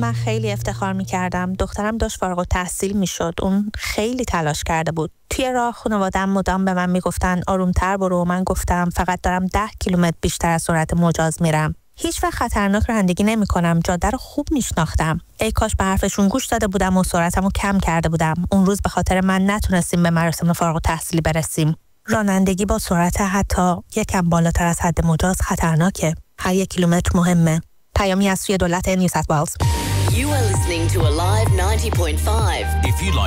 من خیلی افتخار می‌کردم. دخترم داشت فارغ التحصیل می‌شد. اون خیلی تلاش کرده بود. توی راه خانواده‌ام مدام به من میگفتن آرومتر برو. من گفتم فقط دارم 10 کیلومتر بیشتر از سرعت مجاز میرم. هیچ وقت خطرناک رانندگی نمی‌کنم. جاده رو خوب میشناختم. ای کاش به حرفشون گوش داده بودم و سرعتمو کم کرده بودم. اون روز به خاطر من نتونستیم به مراسم فارغ التحصیلی برسیم. رانندگی با سرعت حتی یکم بالاتر از حد مجاز خطرناکه. هر 1 کیلومتر مهمه. پیامی از سوی دولت نیو ساوت والز. You are listening to Alive 90.5. If you like